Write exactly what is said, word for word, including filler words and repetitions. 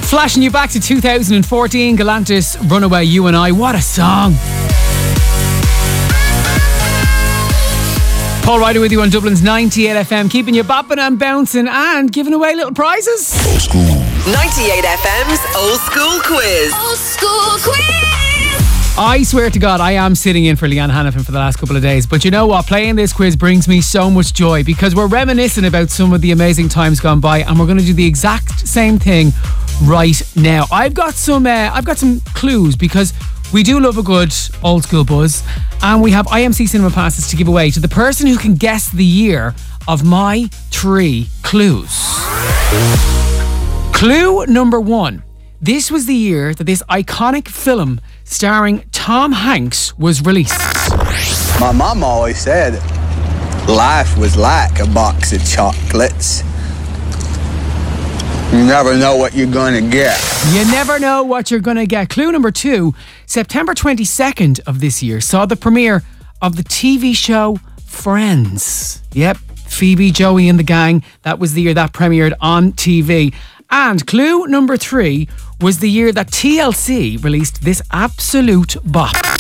Flashing you back to two thousand fourteen, Galantis, Runaway, You and I. What a song. Paul Ryder with you on Dublin's ninety-eight F M, keeping you bopping and bouncing and giving away little prizes. Old school. ninety-eight F M's Old School Quiz. Old School Quiz. I swear to God, I am sitting in for Leanne Hannafin for the last couple of days. But you know what? Playing this quiz brings me so much joy because we're reminiscing about some of the amazing times gone by, and we're going to do the exact same thing right now. I've got some, uh, I've got some clues because we do love a good old school buzz, and we have I M C cinema passes to give away to the person who can guess the year of my three clues. Clue number one. This was the year that this iconic film starring Tom Hanks was released. My mom always said life was like a box of chocolates. You never know what you're going to get. You never know what you're going to get. Clue number two. September twenty-second of this year saw the premiere of the T V show Friends. Yep, Phoebe, Joey and the gang. That was the year that premiered on T V. And clue number three was the year that T L C released this absolute bop.